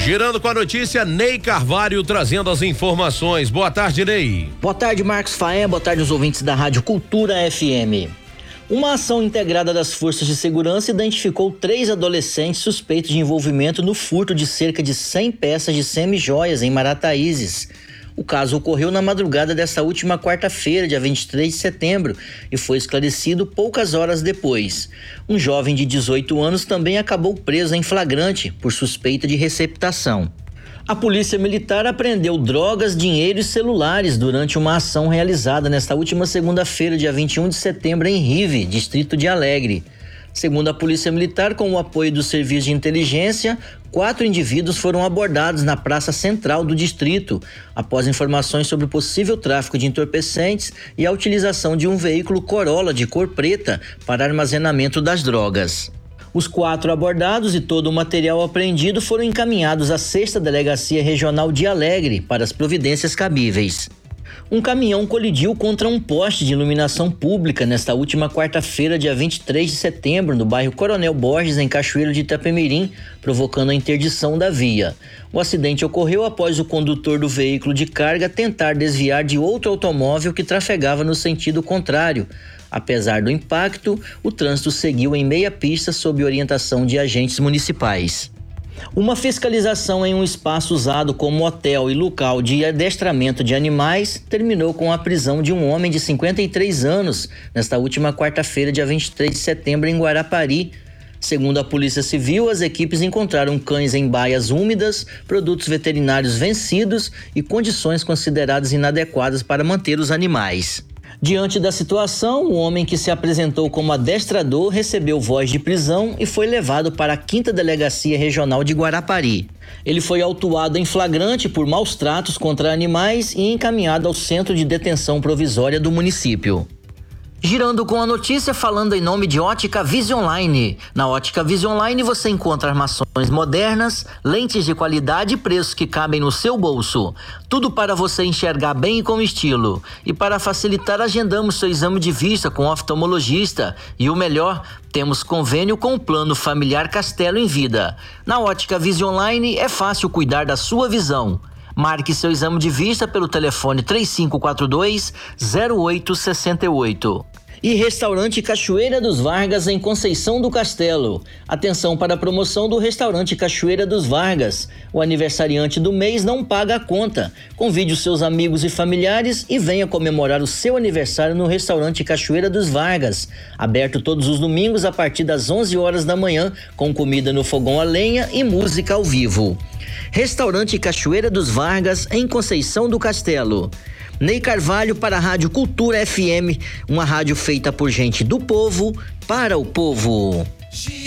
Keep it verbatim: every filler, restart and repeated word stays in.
Girando com a notícia, Ney Carvalho trazendo as informações. Boa tarde, Ney. Boa tarde, Marcos Faé. Boa tarde aos ouvintes da Rádio Cultura F M. Uma ação integrada das forças de segurança identificou três adolescentes suspeitos de envolvimento no furto de cerca de cem peças de semi-joias em Marataízes. O caso ocorreu na madrugada desta última quarta-feira, dia vinte e três de setembro, e foi esclarecido poucas horas depois. Um jovem de dezoito anos também acabou preso em flagrante por suspeita de receptação. A Polícia Militar apreendeu drogas, dinheiro e celulares durante uma ação realizada nesta última segunda-feira, dia vinte e um de setembro, em Rive, distrito de Alegre. Segundo a Polícia Militar, com o apoio do Serviço de Inteligência, quatro indivíduos foram abordados na praça central do distrito, após informações sobre o possível tráfico de entorpecentes e a utilização de um veículo Corolla de cor preta para armazenamento das drogas. Os quatro abordados e todo o material apreendido foram encaminhados à sexta Delegacia Regional de Alegre para as providências cabíveis. Um caminhão colidiu contra um poste de iluminação pública nesta última quarta-feira, dia vinte e três de setembro, no bairro Coronel Borges, em Cachoeiro de Itapemirim, provocando a interdição da via. O acidente ocorreu após o condutor do veículo de carga tentar desviar de outro automóvel que trafegava no sentido contrário. Apesar do impacto, o trânsito seguiu em meia pista sob orientação de agentes municipais. Uma fiscalização em um espaço usado como hotel e local de adestramento de animais terminou com a prisão de um homem de cinquenta e três anos nesta última quarta-feira, dia vinte e três de setembro, em Guarapari. Segundo a Polícia Civil, as equipes encontraram cães em baias úmidas, produtos veterinários vencidos e condições consideradas inadequadas para manter os animais. Diante da situação, o homem que se apresentou como adestrador recebeu voz de prisão e foi levado para a quinta Delegacia Regional de Guarapari. Ele foi autuado em flagrante por maus tratos contra animais e encaminhado ao Centro de Detenção Provisória do município. Girando com a notícia, falando em nome de Ótica Visionline. Na Ótica Visionline você encontra armações modernas, lentes de qualidade e preços que cabem no seu bolso. Tudo para você enxergar bem e com estilo. E para facilitar, agendamos seu exame de vista com oftalmologista. E o melhor, temos convênio com o Plano Familiar Castelo em Vida. Na Ótica Visionline é fácil cuidar da sua visão. Marque seu exame de vista pelo telefone três cinco quatro dois, zero oito seis oito. E Restaurante Cachoeira dos Vargas, em Conceição do Castelo. Atenção para a promoção do Restaurante Cachoeira dos Vargas. O aniversariante do mês não paga a conta. Convide os seus amigos e familiares e venha comemorar o seu aniversário no Restaurante Cachoeira dos Vargas. Aberto todos os domingos a partir das onze horas da manhã, com comida no fogão a lenha e música ao vivo. Restaurante Cachoeira dos Vargas, em Conceição do Castelo. Ney Carvalho para a Rádio Cultura F M, uma rádio feita por gente do povo, para o povo.